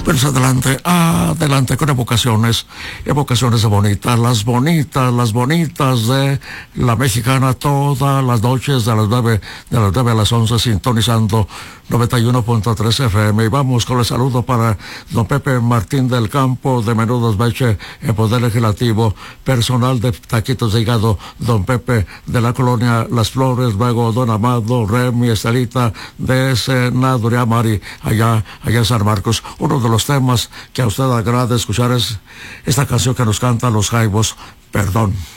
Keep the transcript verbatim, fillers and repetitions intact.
Pues adelante, adelante con evocaciones, evocaciones bonitas, las bonitas, las bonitas de la mexicana, todas las noches de las nueve, de las nueve a las once, sintonizando noventa y uno punto tres F M. Y vamos con el saludo para don Pepe Martín del Campo, de Menudos Beche, en Poder Legislativo, personal de Taquitos de Hígado, don Pepe de la colonia Las Flores, luego don Amado, Remy, Estelita, de Senaduría Mari, allá, allá en San Marcos. Uno de los temas que a usted agrada escuchar es esta canción que nos canta Los Jaivos, Perdón.